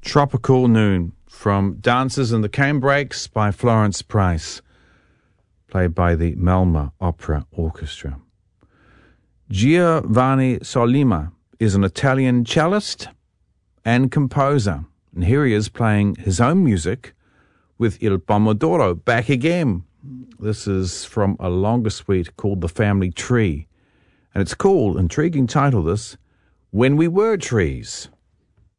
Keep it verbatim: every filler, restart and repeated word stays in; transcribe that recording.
Tropical Noon from Dances in the Canebrakes by Florence Price, played by the Melma Opera Orchestra. Giovanni Sollima is an Italian cellist and composer, and here he is playing his own music with Il Pomodoro back again. This is from a longer suite called The Family Tree, and it's called, intriguing title this, When We Were Trees.